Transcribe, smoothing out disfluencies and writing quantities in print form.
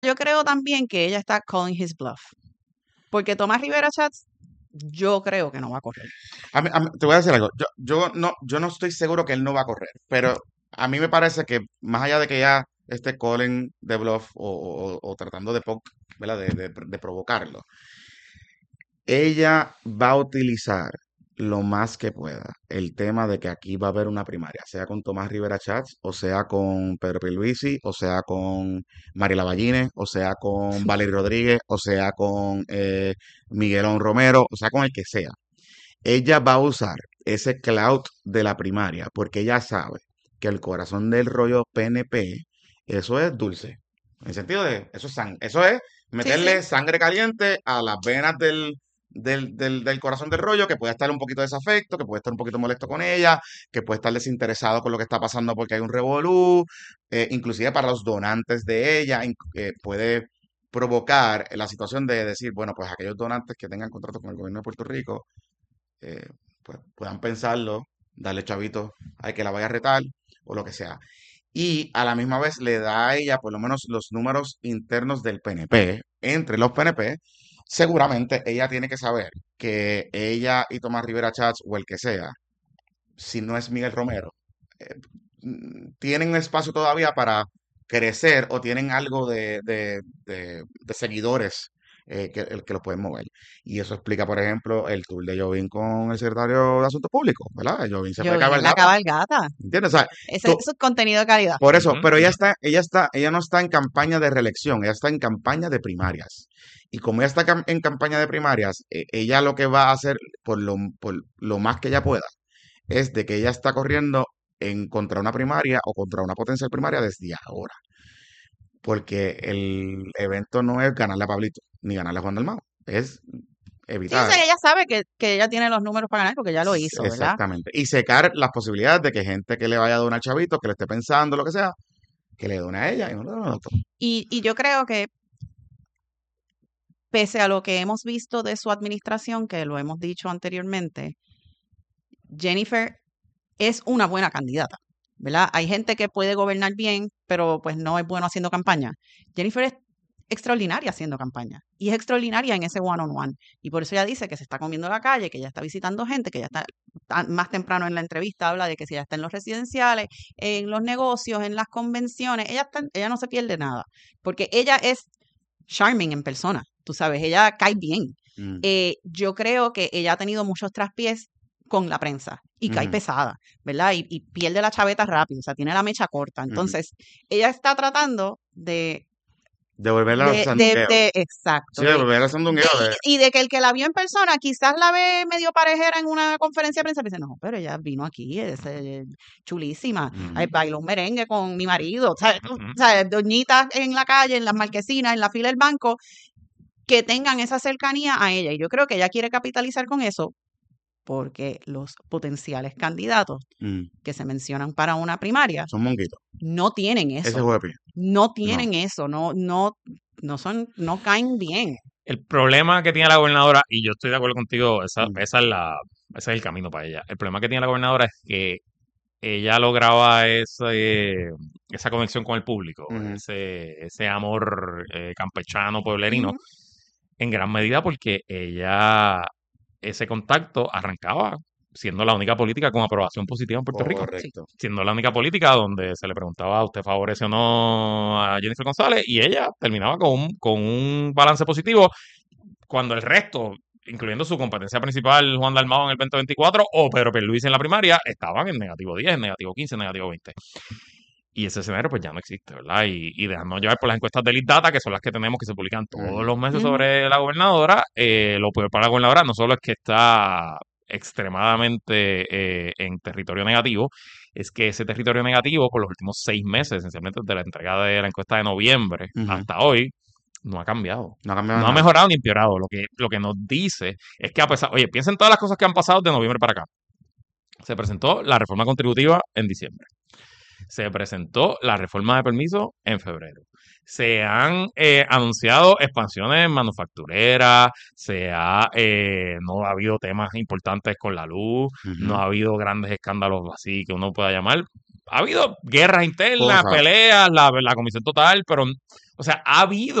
Yo creo también que ella está calling his bluff. Porque Tomás Rivera Chats, yo creo que no va a correr. Te voy a decir algo. Yo no estoy seguro que él no va a correr, pero a mí me parece que más allá de que ya esté Colin de bluff o tratando ¿verdad? De provocarlo, ella va a utilizar lo más que pueda el tema de que aquí va a haber una primaria, sea con Tomás Rivera Chats, o sea con Pedro Pierluisi, o sea con Mariela Balline, o sea con Valery Rodríguez, o sea con Miguelón Romero, o sea con el que sea. Ella va a usar ese clout de la primaria porque ella sabe que el corazón del rollo PNP, eso es dulce. En el sentido de, eso es Sí, sí. meterle sangre caliente a las venas del corazón del rollo, que puede estar un poquito desafecto, que puede estar un poquito molesto con ella, que puede estar desinteresado con lo que está pasando porque hay un revolú, inclusive para los donantes de ella, puede provocar la situación de decir, bueno, pues aquellos donantes que tengan contrato con el gobierno de Puerto Rico, eh, pues puedan pensarlo, darle chavito a que la vaya a retar o lo que sea. Y a la misma vez le da a ella por lo menos los números internos del PNP. Entre los PNP, seguramente ella tiene que saber que ella y Tomás Rivera Chats o el que sea, si no es Miguel Romero, eh, tienen espacio todavía para crecer o tienen algo de seguidores que lo pueden mover. Y eso explica, por ejemplo, el tour de Jovín con el secretario de Asuntos Públicos, ¿verdad? Jovín se fue Yo de vi en la cabalgata, cabalgata. ¿entiendes? O sea, Ese es contenido de calidad. por eso, Ujú. pero ella no está en campaña de reelección, ella está en campaña de primarias. Y como ella está en campaña de primarias, ella lo que va a hacer por lo más que ella pueda es de que ella está corriendo en contra una primaria o contra una potencial primaria desde ahora. Porque el evento no es ganarle a Pablito ni ganarle a Juan Dalmau, es Sí, o evitar. sea, ella sabe que ella tiene los números para ganar porque ya lo hizo, ¿verdad? Exactamente. Y secar las posibilidades de que gente que le vaya a donar chavito, que le esté pensando, lo que sea, que le done a ella y no le done a otro. Y yo creo que pese a lo que hemos visto de su administración, que lo hemos dicho anteriormente, Jennifer es una buena candidata, ¿verdad? Hay gente que puede gobernar bien, pero pues no es bueno haciendo campaña. Jennifer es extraordinaria haciendo campaña y es extraordinaria en ese one-on-one. Y por eso ella dice que se está comiendo la calle, que ya está visitando gente, que ya está más temprano en la entrevista habla de que si ya está en los residenciales, en los negocios, en las convenciones, ella no se pierde nada, porque ella es charming en persona, tú sabes, ella cae bien. Mm, Yo creo que ella ha tenido muchos traspiés con la prensa y cae ujú, pesada, ¿verdad? Y pierde la chaveta rápido, o sea, tiene la mecha corta. ujú. Entonces, ella está tratando Devolverla al sandungueo. Sí, exacto, devolverla al sandungueo de... y de que el que la vio en persona quizás la ve medio parejera en una conferencia de prensa, dice, no, pero ella vino aquí, es chulísima, ay, Ujú, bailó un merengue con mi marido, Ujú. doñitas en la calle, en las marquesinas, en la fila del banco, que tengan esa cercanía a ella. Y yo creo que ella quiere capitalizar con eso porque los potenciales candidatos mm. que se mencionan para una primaria Son monguitos. no tienen Ese eso, juego de pie. no No. tienen eso, no caen bien. El problema que tiene la gobernadora, y yo estoy de acuerdo contigo, Mm, ese es el camino para ella. El problema que tiene la gobernadora es que ella lograba esa conexión con el público, ujú, ese amor campechano, pueblerino, Ujú. en gran medida porque ese contacto arrancaba siendo la única política con aprobación positiva en Puerto Rico, Sí. correcto. siendo la única política donde se le preguntaba, ¿usted favorece o no a Jennifer González? Y ella terminaba con un balance positivo cuando el resto, incluyendo su competencia principal, Juan Dalmau en el 2024 o Pedro Pierluisi en la primaria, estaban en negativo 10, en negativo 15, en negativo 20. Y ese escenario pues ya no existe, ¿verdad? Y dejándonos llevar por las encuestas de Lead Data, que son las que tenemos que se publican todos Ujú, los meses Ujú. sobre la gobernadora, lo peor para la gobernadora no solo es que está extremadamente en territorio negativo, es que ese territorio negativo por los últimos 6 meses, esencialmente desde la entrega de la encuesta de noviembre ujú. hasta hoy, no ha cambiado. No ha cambiado No ha nada. mejorado ni empeorado. Lo que nos dice es que a pesar, oye, piensen todas las cosas que han pasado de noviembre para acá. Se presentó la reforma contributiva en diciembre. Se presentó la reforma de permiso en febrero. Se han anunciado expansiones manufactureras, no ha habido temas importantes con la luz, no Ujú, ha habido grandes escándalos así que uno pueda llamar. ha habido guerras internas, Cosas. peleas, la comisión total, pero, o sea, ha habido